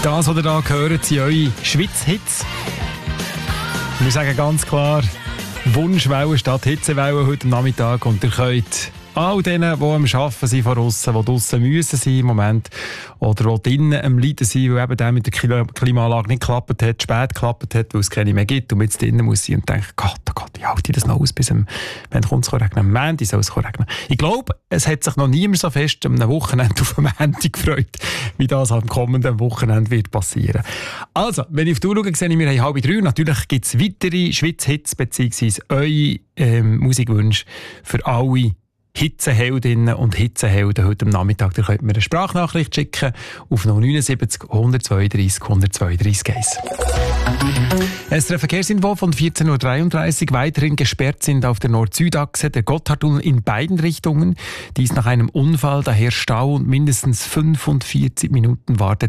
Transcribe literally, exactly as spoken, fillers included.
Das, was ihr hier hört, sind eure Schweiz-Hits. Wir sagen ganz klar, Wunschwelle statt Hitzewelle heute Nachmittag. Und ihr könnt all denen, die am Arbeiten sind von aussen, die draussen müssen sein im Moment, oder die drinnen am Leiden sind, weil eben der mit der Klimaanlage nicht geklappt hat, spät geklappt hat, weil es keine mehr gibt und man jetzt drinnen muss sein und denkt, Gott, oh Gott, wie halte ich das noch aus, bis am, wenn es kommt, regnen. Am Montag soll es regnen. Ich glaube, es hat sich noch niemand so fest am Wochenende auf am Montag gefreut, wie das am kommenden Wochenende wird passieren. Also, wenn ich auf die Uhr schaue, sehe ich, wir haben halb drei. Natürlich gibt es weitere Schweiz-Hits, beziehungsweise eure ähm, Musikwünsche für alle Hitzeheldinnen und Hitzehelden heute am Nachmittag. Da könnt ihr mir eine Sprachnachricht schicken auf null neun sieben null eins zwei drei eins zwei drei eins. Es ist ein Verkehrsinfo von vierzehn Uhr dreiunddreißig. Weiterhin gesperrt sind auf der Nord-Süd-Achse der Gotthardtunnel in beiden Richtungen. Dies nach einem Unfall, daher Stau und mindestens fünfundvierzig Minuten wartet